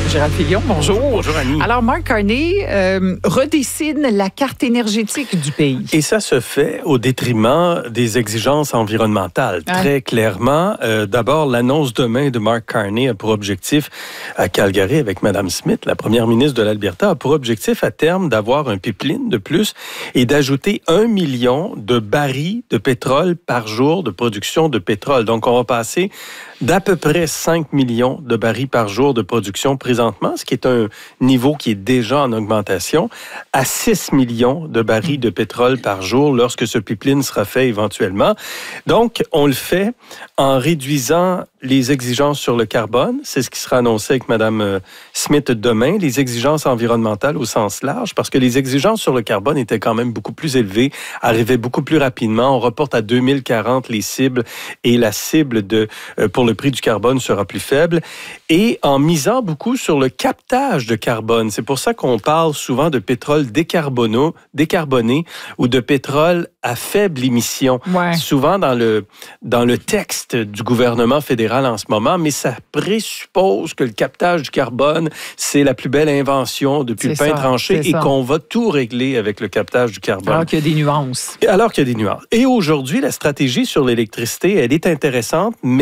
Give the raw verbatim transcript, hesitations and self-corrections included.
Gérald Filion, bonjour. Bonjour, Annie. Alors, Mark Carney euh, redessine la carte énergétique du pays. Et ça se fait au détriment des exigences environnementales. Hein? Très clairement, euh, d'abord, l'annonce demain de Mark Carney a pour objectif, à Calgary avec Mme Smith, la première ministre de l'Alberta, a pour objectif à terme d'avoir un pipeline de plus et d'ajouter un million de barils de pétrole par jour de production de pétrole. Donc, on va passer d'à peu près cinq millions de barils par jour de production présentement, ce qui est un niveau qui est déjà en augmentation, à six millions de barils de pétrole par jour lorsque ce pipeline sera fait éventuellement. Donc, on le fait en réduisant les exigences sur le carbone. C'est ce qui sera annoncé avec Mme Smith demain, les exigences environnementales au sens large, parce que les exigences sur le carbone étaient quand même beaucoup plus élevées, arrivaient beaucoup plus rapidement. On reporte à deux mille quarante les cibles et la cible de, euh, pour le prix du carbone sera plus faible. Et en misant beaucoup sur le captage de carbone. C'est pour ça qu'on parle souvent de pétrole décarbono, décarboné ou de pétrole à faible émission. Ouais. Souvent dans le, dans le texte du gouvernement fédéral en ce moment, mais ça présuppose que le captage du carbone, c'est la plus belle invention depuis C'est le pain ça, tranché c'est et ça. qu'on va tout régler avec le captage du carbone. Alors qu'il y a des nuances. Alors qu'il y a des nuances. Et aujourd'hui, la stratégie sur l'électricité, elle est intéressante, mais